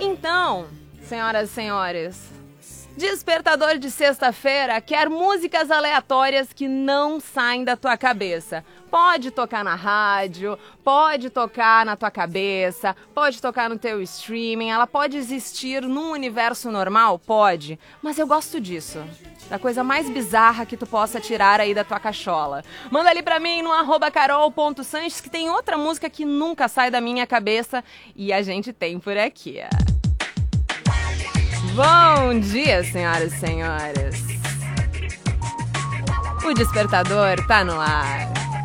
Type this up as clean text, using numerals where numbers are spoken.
Então, senhoras e senhores, despertador de sexta-feira quer músicas aleatórias que não saem da tua cabeça. Pode tocar na rádio, pode tocar na tua cabeça, pode tocar no teu streaming, ela pode existir num universo normal? Pode, mas eu gosto disso. Da coisa mais bizarra que tu possa tirar aí da tua cachola. Manda ali pra mim no @carol.sanches que tem outra música que nunca sai da minha cabeça e a gente tem por aqui. Bom dia, senhoras e senhores. O despertador tá no ar.